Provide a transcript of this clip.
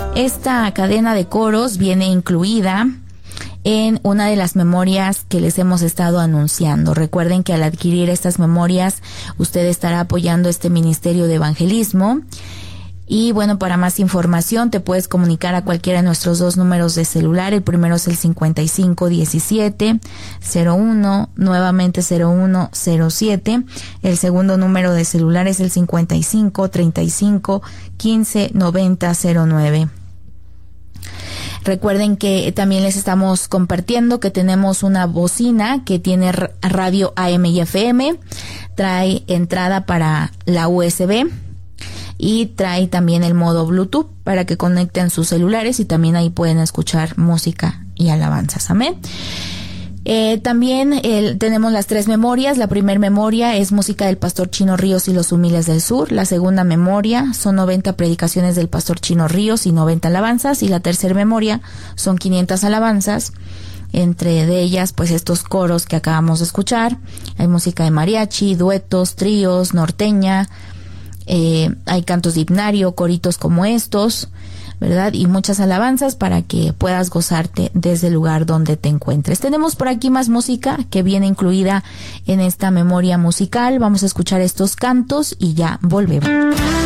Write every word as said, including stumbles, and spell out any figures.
Esta cadena de coros viene incluida en una de las memorias que les hemos estado anunciando. Recuerden que al adquirir estas memorias, usted estará apoyando este Ministerio de Evangelismo. Y bueno, para más información te puedes comunicar a cualquiera de nuestros dos números de celular. El primero es el cincuenta y cinco diecisiete cero uno, nuevamente cero uno cero siete. El segundo número de celular es el cincuenta y cinco treinta y cinco quince noventa cero nueve. Recuerden que también les estamos compartiendo que tenemos una bocina que tiene radio A M y F M, trae entrada para la U S B y trae también el modo Bluetooth para que conecten sus celulares y también ahí pueden escuchar música y alabanzas. Amén. Eh, también el, tenemos las tres memorias. La primera memoria es música del Pastor Chino Ríos y los Humildes del Sur. La segunda memoria son noventa predicaciones del Pastor Chino Ríos y noventa alabanzas. Y la tercera memoria son quinientas alabanzas. Entre de ellas, pues estos coros que acabamos de escuchar. Hay música de mariachi, duetos, tríos, norteña. Eh, hay cantos de himnario, coritos como estos, ¿verdad? Y muchas alabanzas para que puedas gozarte desde el lugar donde te encuentres. Tenemos por aquí más música que viene incluida en esta memoria musical. Vamos a escuchar estos cantos y ya volvemos.